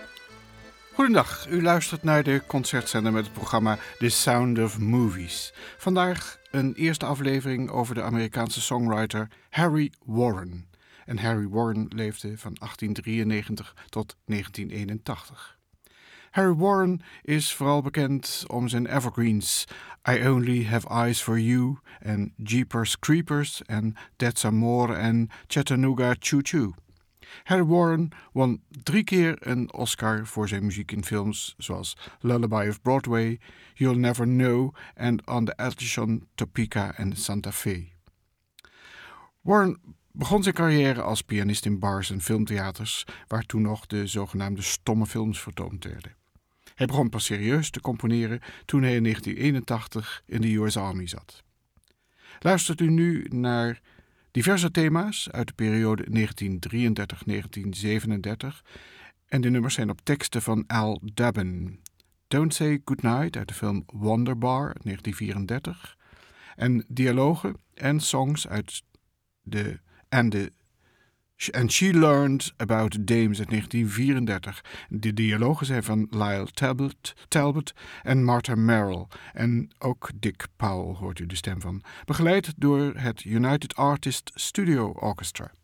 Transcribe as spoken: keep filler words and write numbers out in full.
Goedendag, u luistert naar de concertzender met het programma The Sound of Movies. Vandaag een eerste aflevering over de Amerikaanse songwriter Harry Warren. En Harry Warren leefde van achttien drieënnegentig tot negentien eenentachtig. Harry Warren is vooral bekend om zijn evergreens I Only Have Eyes for You en Jeepers Creepers en That's Amore en Chattanooga Choo Choo. Harry Warren won drie keer een Oscar voor zijn muziek in films zoals Lullaby of Broadway, You'll Never Know en On the Edition Topeka en Santa Fe. Warren begon zijn carrière als pianist in bars en filmtheaters, waar toen nog de zogenaamde stomme films vertoond werden. Hij begon pas serieus te componeren toen hij in negentien eenentachtig in de U S Army zat. Luistert u nu naar diverse thema's uit de periode negentien drieëndertig tot negentien zevenendertig en de nummers zijn op teksten van Al Dubin. Don't Say Goodnight uit de film Wonderbar uit negentien vierendertig en dialogen en songs uit de en de And She Learned About Dames uit negentien vierendertig. De dialogen zijn van Lyle Talbot, Talbot en Martha Merrill. En ook Dick Powell hoort u de stem van. Begeleid door het United Artists Studio Orchestra.